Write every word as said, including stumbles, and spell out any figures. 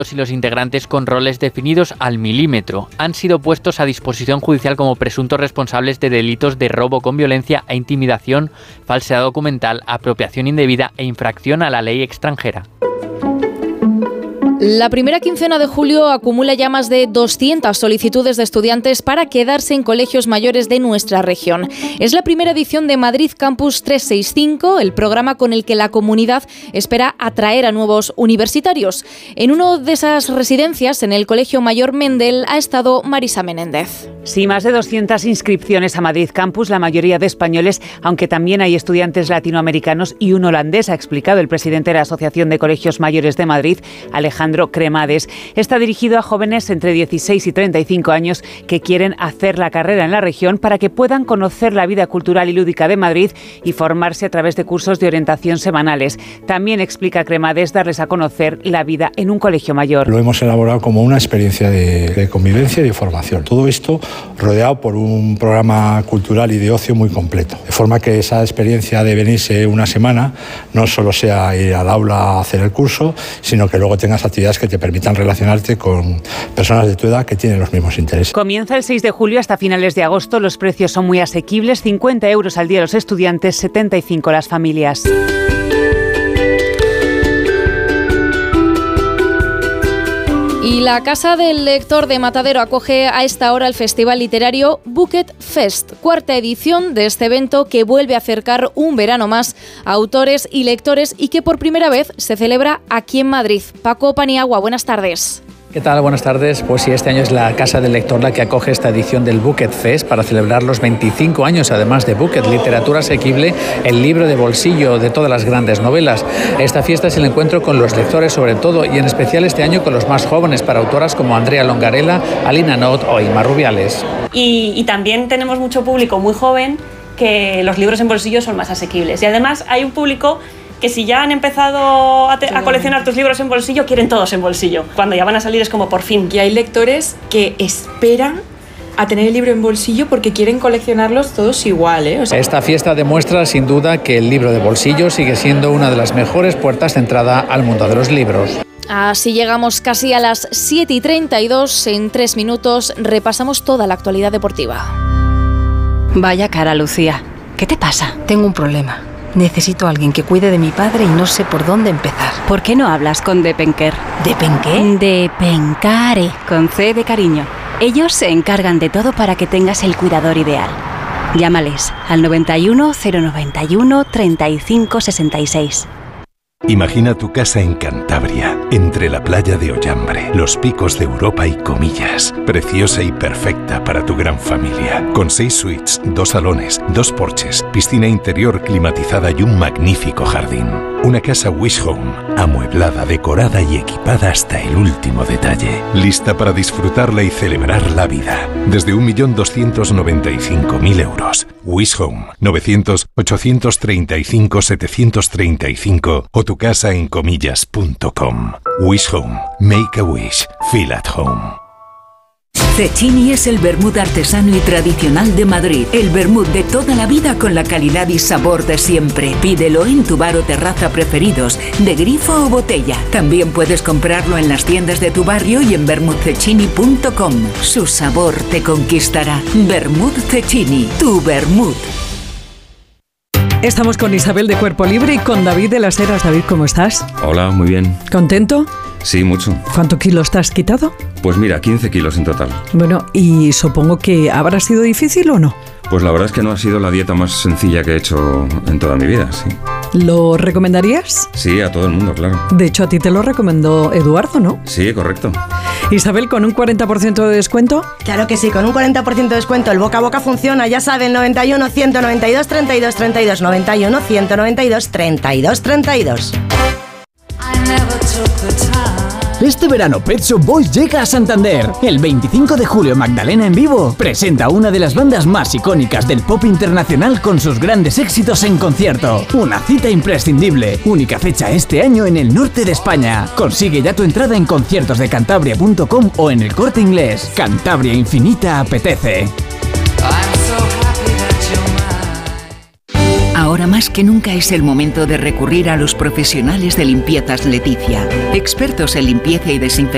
y los integrantes con roles definidos al milímetro han sido puestos a disposición judicial como presuntos responsables de delitos de robo con violencia e intimidación, falsedad documental, apropiación indebida e infracción a la ley extranjera. La primera quincena de julio acumula ya más de doscientas solicitudes de estudiantes para quedarse en colegios mayores de nuestra región. Es la primera edición de Madrid Campus trescientos sesenta y cinco, el programa con el que la comunidad espera atraer a nuevos universitarios. En una de esas residencias, en el Colegio Mayor Mendel, ha estado Marisa Menéndez. Sí, más de doscientas inscripciones a Madrid Campus, la mayoría de españoles, aunque también hay estudiantes latinoamericanos y un holandés, ha explicado el presidente de la Asociación de Colegios Mayores de Madrid, Alejandro Cremades. Está dirigido a jóvenes entre dieciséis y treinta y cinco años que quieren hacer la carrera en la región para que puedan conocer la vida cultural y lúdica de Madrid y formarse a través de cursos de orientación semanales. También explica Cremades darles a conocer la vida en un colegio mayor. Lo hemos elaborado como una experiencia de, de convivencia y de formación. Todo esto rodeado por un programa cultural y de ocio muy completo. De forma que esa experiencia de venirse una semana no solo sea ir al aula a hacer el curso, sino que luego tengas actividades que te permitan relacionarte con personas de tu edad que tienen los mismos intereses. Comienza el seis de julio hasta finales de agosto. Los precios son muy asequibles, cincuenta euros al día los estudiantes, setenta y cinco las familias. Y la Casa del Lector de Matadero acoge a esta hora el festival literario Bucket Fest, cuarta edición de este evento que vuelve a acercar un verano más a autores y lectores y que por primera vez se celebra aquí en Madrid. Paco Paniagua, buenas tardes. ¿Qué tal? Buenas tardes. Pues sí, este año es la Casa del Lector la que acoge esta edición del Bucket Fest para celebrar los veinticinco años, además de Bucket, literatura asequible, el libro de bolsillo de todas las grandes novelas. Esta fiesta es el encuentro con los lectores sobre todo y en especial este año con los más jóvenes para autoras como Andrea Longarela, Alina Not o Inma Rubiales. Y, y también tenemos mucho público muy joven que los libros en bolsillo son más asequibles. Y además hay un público que si ya han empezado a, te, a coleccionar tus libros en bolsillo, quieren todos en bolsillo. Cuando ya van a salir es como por fin. Y hay lectores que esperan a tener el libro en bolsillo porque quieren coleccionarlos todos igual, ¿eh? O sea, esta fiesta demuestra sin duda que el libro de bolsillo sigue siendo una de las mejores puertas de entrada al mundo de los libros. Así llegamos casi a las siete y treinta y dos. En tres minutos repasamos toda la actualidad deportiva. Vaya cara, Lucía. ¿Qué te pasa? Tengo un problema. Necesito a alguien que cuide de mi padre y no sé por dónde empezar. ¿Por qué no hablas con Depenker? ¿Depenqué? Depencare, con C de cariño. Ellos se encargan de todo para que tengas el cuidador ideal. Llámales al noventa y uno, cero noventa y uno, treinta y cinco sesenta y seis. Imagina tu casa en Cantabria, entre la playa de Ollambre, los picos de Europa y Comillas. Preciosa y perfecta para tu gran familia. Con seis suites, dos salones, dos porches, piscina interior climatizada y un magnífico jardín. Una casa Wish Home, amueblada, decorada y equipada hasta el último detalle. Lista para disfrutarla y celebrar la vida. Desde un millón doscientos noventa y cinco mil euros. Wish Home, novecientos, ochocientos treinta y cinco, setecientos treinta y cinco o tu casa en comillas punto com. Wish Home. Make a wish. Feel at home. Cecchini es el vermut artesano y tradicional de Madrid. El vermut de toda la vida con la calidad y sabor de siempre. Pídelo en tu bar o terraza preferidos, de grifo o botella. También puedes comprarlo en las tiendas de tu barrio y en vermut cecchini punto com. Su sabor te conquistará. Vermut Cecchini, tu vermut. Estamos con Isabel de Cuerpo Libre y con David de las Heras. David, ¿cómo estás? Hola, muy bien. ¿Contento? Sí, mucho. ¿Cuántos kilos te has quitado? Pues mira, quince kilos en total. Bueno, y supongo que habrá sido difícil o no. Pues la verdad es que no ha sido la dieta más sencilla que he hecho en toda mi vida, sí. ¿Lo recomendarías? Sí, a todo el mundo, claro. De hecho, a ti te lo recomendó Eduardo, ¿no? Sí, correcto. Isabel, ¿con un cuarenta por ciento de descuento? Claro que sí, con un cuarenta por ciento de descuento. El boca a boca funciona, ya saben, noventa y uno, ciento noventa y dos, treinta y dos, treinta y dos, noventa y uno, ciento noventa y dos, treinta y dos, treinta y dos. Este verano Pet Shop Boys llega a Santander. El veinticinco de julio Magdalena en vivo presenta una de las bandas más icónicas del pop internacional con sus grandes éxitos en concierto. Una cita imprescindible. Única fecha este año en el norte de España. Consigue ya tu entrada en conciertos de cantabria punto com o en el Corte Inglés. Cantabria Infinita apetece. Ahora más que nunca es el momento de recurrir a los profesionales de limpiezas Leticia. Expertos en limpieza y desinfección